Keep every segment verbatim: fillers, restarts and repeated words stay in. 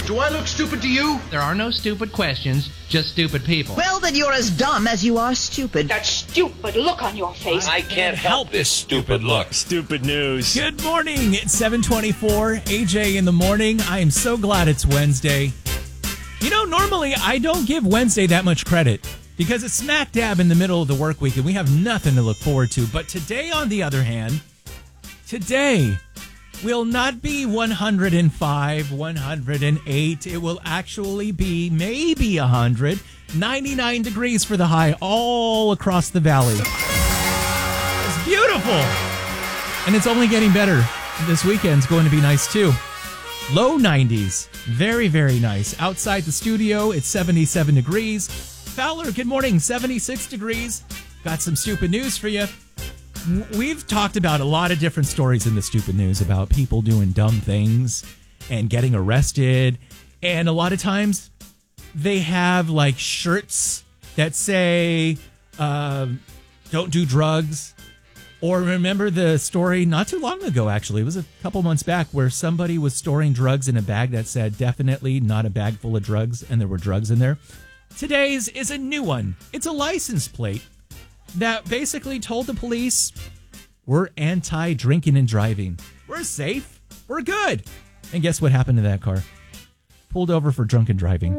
Do I look stupid to you? There are no stupid questions, just stupid people. Well, then you're as dumb as you are stupid. That stupid look on your face. I can't help this stupid look. Stupid news. Good morning. It's seven twenty-four. A J in the morning. I am so glad it's Wednesday. You know, normally I don't give Wednesday that much credit because it's smack dab in the middle of the work week and we have nothing to look forward to. But today, on the other hand, today will not be one hundred five, one hundred eight. It will actually be maybe one hundred. ninety-nine degrees for the high all across the valley. It's beautiful. And it's only getting better. This weekend's going to be nice too. Low nineties. Very, very nice. Outside the studio, it's seventy-seven degrees. Fowler, good morning. seventy-six degrees. Got some stupid news for you. We've talked about a lot of different stories in the stupid news about people doing dumb things and getting arrested. And a lot of times they have like shirts that say, uh, don't do drugs. Or remember the story not too long ago, actually. It was a couple months back where somebody was storing drugs in a bag that said definitely not a bag full of drugs. And there were drugs in there. Today's is a new one. It's a license plate that basically told the police, we're anti-drinking and driving. We're safe. We're good. And guess what happened to that car? Pulled over for drunken driving.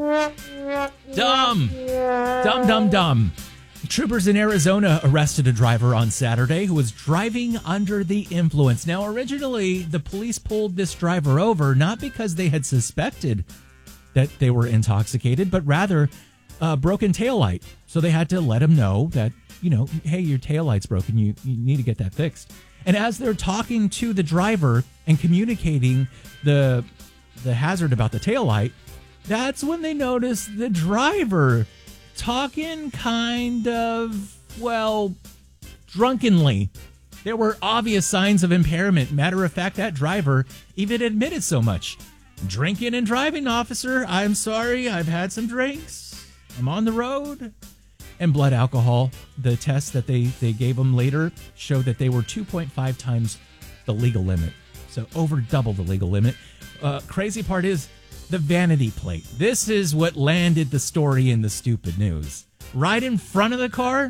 Dumb. Dumb, dumb, dumb. Troopers in Arizona arrested a driver on Saturday who was driving under the influence. Now, originally, the police pulled this driver over not because they had suspected that they were intoxicated, but rather a broken taillight. So they had to let him know that, you know, hey, your taillight's broken. You, you need to get that fixed. And as they're talking to the driver and communicating the the hazard about the taillight, that's when they notice the driver talking kind of, well, drunkenly. There were obvious signs of impairment. Matter of fact, that driver even admitted so much. Drinking and driving, officer. I'm sorry. I've had some drinks. I'm on the road. And blood alcohol, the test that they, they gave them later showed that they were two point five times the legal limit. So over double the legal limit. Uh, crazy part is the vanity plate. This is what landed the story in the stupid news. Right in front of the car,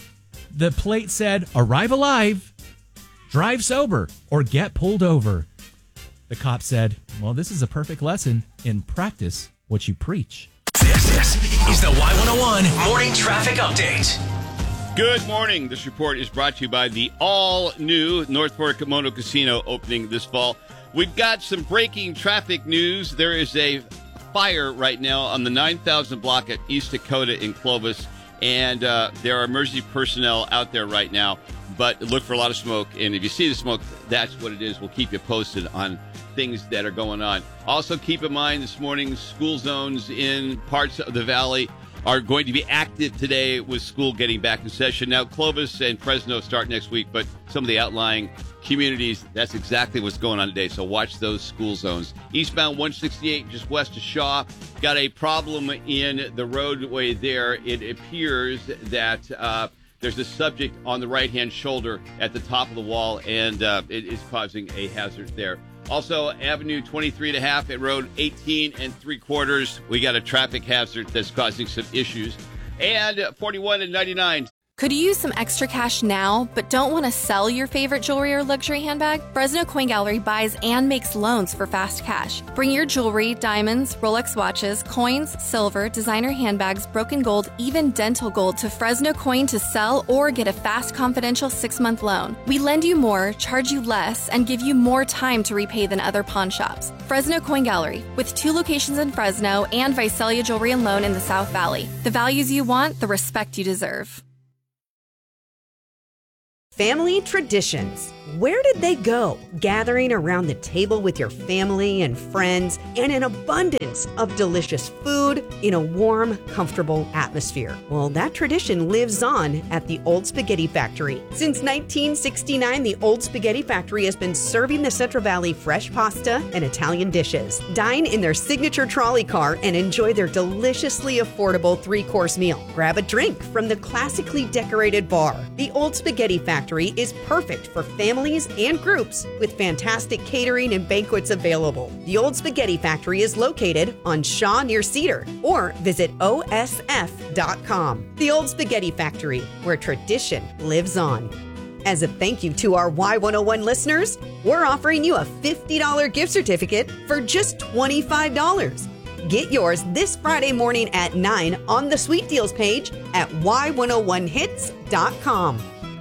the plate said, arrive alive, drive sober, or get pulled over. The cop said, well, this is a perfect lesson in practice what you preach. This, this is the Y one oh one Morning Traffic Update. Good morning. This report is brought to you by the all-new North Fork Kimono Casino opening this fall. We've got some breaking traffic news. There is a fire right now on the nine thousand block at East Dakota in Clovis, and uh, there are emergency personnel out there right now, but look for a lot of smoke, and if you see the smoke, that's what it is. We'll keep you posted on things that are going on. Also, keep in mind this morning, school zones in parts of the valley are going to be active today with school getting back in session. Now, Clovis and Fresno start next week, but some of the outlying communities, that's exactly what's going on today. So watch those school zones. Eastbound one sixty-eight, just west of Shaw, got a problem in the roadway there. It appears that uh, there's a subject on the right-hand shoulder at the top of the wall, and uh, it is causing a hazard there. Also, Avenue twenty-three and a half at Road eighteen and three quarters. We got a traffic hazard that's causing some issues. And forty-one and ninety-nine. Could you use some extra cash now, but don't want to sell your favorite jewelry or luxury handbag? Fresno Coin Gallery buys and makes loans for fast cash. Bring your jewelry, diamonds, Rolex watches, coins, silver, designer handbags, broken gold, even dental gold to Fresno Coin to sell or get a fast, confidential six-month loan. We lend you more, charge you less, and give you more time to repay than other pawn shops. Fresno Coin Gallery, with two locations in Fresno and Visalia Jewelry and Loan in the South Valley. The values you want, the respect you deserve. Family traditions. Where did they go? Gathering around the table with your family and friends and an abundance of delicious food in a warm, comfortable atmosphere. Well, that tradition lives on at the Old Spaghetti Factory. Since nineteen sixty-nine, the Old Spaghetti Factory has been serving the Central Valley fresh pasta and Italian dishes. Dine in their signature trolley car and enjoy their deliciously affordable three-course meal. Grab a drink from the classically decorated bar. The Old Spaghetti Factory is perfect for family families and groups with fantastic catering and banquets available. The Old Spaghetti Factory is located on Shaw near Cedar, or visit O S F dot com. The Old Spaghetti Factory, where tradition lives on. As a thank you to our Y one oh one listeners, we're offering you a fifty dollars gift certificate for just twenty-five dollars. Get yours this Friday morning at nine on the Sweet Deals page at Y one oh one hits dot com.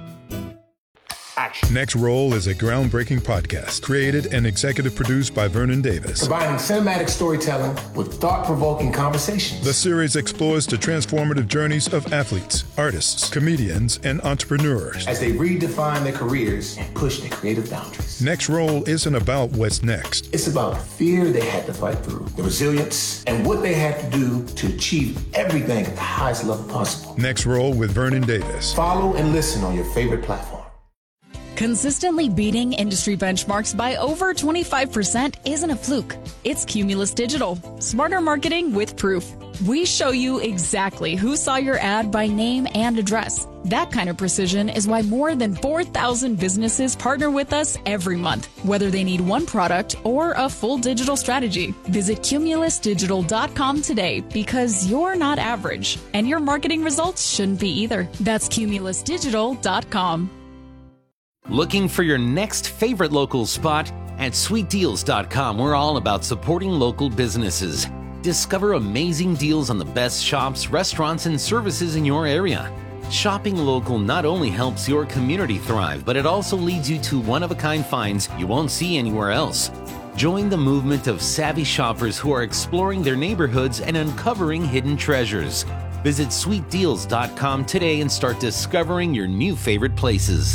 Next Roll is a groundbreaking podcast created and executive produced by Vernon Davis. Combining cinematic storytelling with thought-provoking conversations. The series explores the transformative journeys of athletes, artists, comedians, and entrepreneurs as they redefine their careers and push their creative boundaries. Next Roll isn't about what's next. It's about the fear they had to fight through, the resilience, and what they had to do to achieve everything at the highest level possible. Next Roll with Vernon Davis. Follow and listen on your favorite platform. Consistently beating industry benchmarks by over twenty-five percent isn't a fluke. It's Cumulus Digital. Smarter marketing with proof. We show you exactly who saw your ad by name and address. That kind of precision is why more than four thousand businesses partner with us every month, whether they need one product or a full digital strategy. Visit cumulus digital dot com today, because you're not average, and your marketing results shouldn't be either. That's cumulus digital dot com. Looking for your next favorite local spot? At sweet deals dot com, we're all about supporting local businesses. Discover amazing deals on the best shops, restaurants, and services in your area. Shopping local not only helps your community thrive, but it also leads you to one-of-a-kind finds you won't see anywhere else. Join the movement of savvy shoppers who are exploring their neighborhoods and uncovering hidden treasures. Visit sweet deals dot com today and start discovering your new favorite places.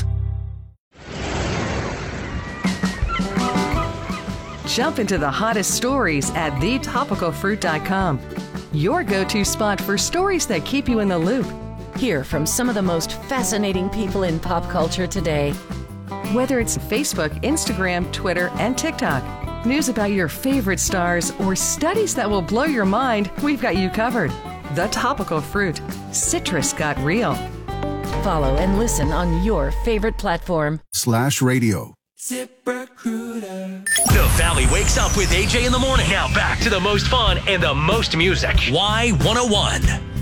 Jump into the hottest stories at the topical fruit dot com. Your go-to spot for stories that keep you in the loop. Hear from some of the most fascinating people in pop culture today. Whether it's Facebook, Instagram, Twitter, and TikTok, news about your favorite stars, or studies that will blow your mind, we've got you covered. The Topical Fruit. Citrus got real. Follow and listen on your favorite platform. Slash radio. ZipRecruiter. The Valley wakes up with A J in the morning. Now back to the most fun and the most music. Y one oh one.